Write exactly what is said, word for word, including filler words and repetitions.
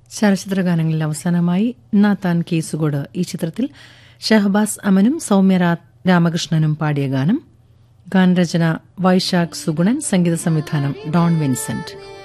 ചലച്ചിത്ര ഗാനങ്ങളിൽ അവസാനമായി നാത്താൻ കേസുകോട് ഈ ചിത്രത്തിൽ ഷഹബാസ് അമനും സൌമ്യ രാമകൃഷ്ണനും പാടിയ ഗാനം. ഗാനരചന വൈശാഖ് സുഗുണൻ, സംഗീത സംവിധാനം ഡോൺ വിൻസെന്റ്.